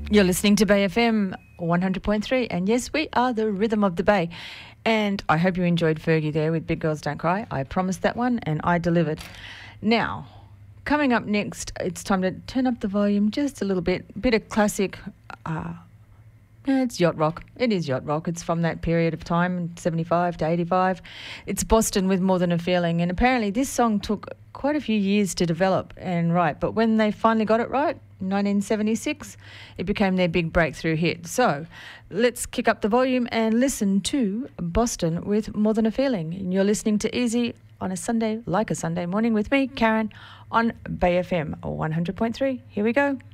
You're listening to Bay FM 100.3, and yes, we are the rhythm of the Bay. And I hope you enjoyed Fergie there with Big Girls Don't Cry. I promised that one, and I delivered. Now, coming up next, it's time to turn up the volume just a little bit. Bit of classic. It's yacht rock. It is yacht rock. It's from that period of time, 75 to 85. It's Boston with More Than a Feeling. And apparently this song took quite a few years to develop and write. But when they finally got it right, 1976, it became their big breakthrough hit. So let's kick up the volume and listen to Boston with More Than a Feeling. And you're listening to Easy on a Sunday, like a Sunday morning with me, Karen, on Bay FM 100.3. Here we go.